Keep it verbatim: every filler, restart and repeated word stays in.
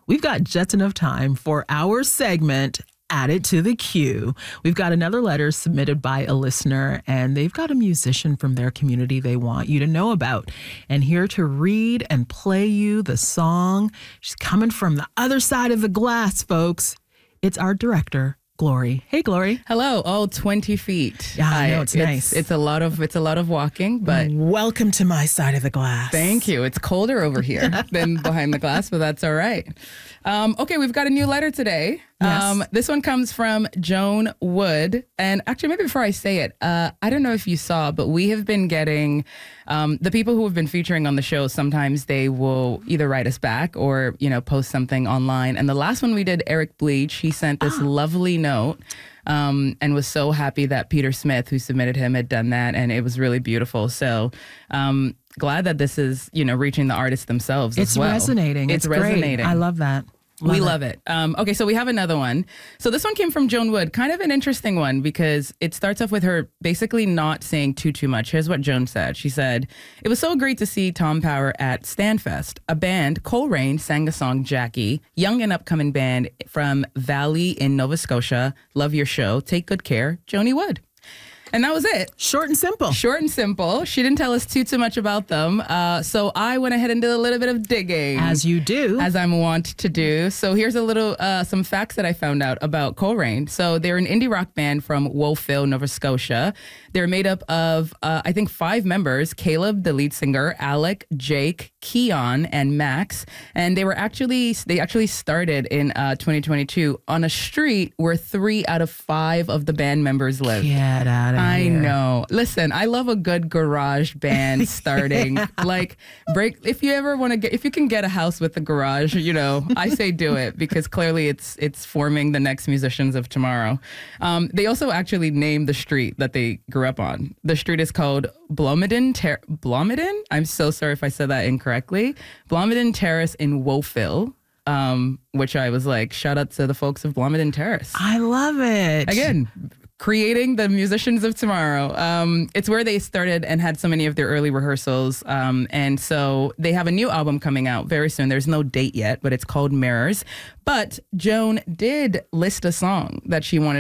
we've got just enough time for our segment, Add It to the Queue. We've got another letter submitted by a listener, and they've got a musician from their community they want you to know about. And here to read and play you the song, she's coming from the other side of the glass, folks. It's our director, Glory. Hey, Glory. Hello. Oh, twenty feet. Yeah, I know, it's, it's nice. It's a lot of it's a lot of walking, but welcome to my side of the glass. Thank you. It's colder over here than behind the glass, but that's all right. Um, okay, we've got a new letter today. Yes. Um, this one comes from Joan Wood. And actually, maybe before I say it, uh, I don't know if you saw, but we have been getting um, the people who have been featuring on the show. Sometimes they will either write us back or, you know, post something online. And the last one we did, Eric Bleach, he sent this ah. lovely note um, and was so happy that Peter Smith, who submitted him, had done that. And it was really beautiful. So um, glad that this is, you know, reaching the artists themselves it's as well. Resonating. It's, it's resonating. Great. I love that. Love we it. love it. Um, okay, so we have another one. So this one came from Joan Wood, kind of an interesting one because it starts off with her basically not saying too, too much. Here's what Joan said. She said, "It was so great to see Tom Power at Stanfest. A band, Coleraine, sang the song Jackie, young and upcoming band from Valley in Nova Scotia. Love your show. Take good care. Joni Wood." And that was it. Short and simple. Short and simple. She didn't tell us too, too much about them. Uh, so I went ahead and did a little bit of digging. As you do. As I'm wont to do. So here's a little, uh, some facts that I found out about Coleraine. So they're an indie rock band from Wolfville, Nova Scotia. They're made up of, uh, I think, five members. Caleb, the lead singer, Alec, Jake, Keon, and Max. And they were actually, they actually started in uh, twenty twenty-two on a street where three out of five of the band members live. Get out of I here. know. Listen, I love a good garage band starting. yeah. Like, break. If you ever want to get, if you can get a house with a garage, you know, I say do it because clearly it's it's forming the next musicians of tomorrow. Um, they also actually named the street that they grew up on. The street is called Blomidon Ter- Blomidon? I'm so sorry if I said that incorrectly. Blomidon Terrace in Wolfville. Um, which I was like, shout out to the folks of Blomidon Terrace. I love it. Again, creating the musicians of tomorrow. Um, it's where they started and had so many of their early rehearsals. Um, and so they have a new album coming out very soon. There's no date yet, but it's called Mirrors. But Joan did list a song that she wanted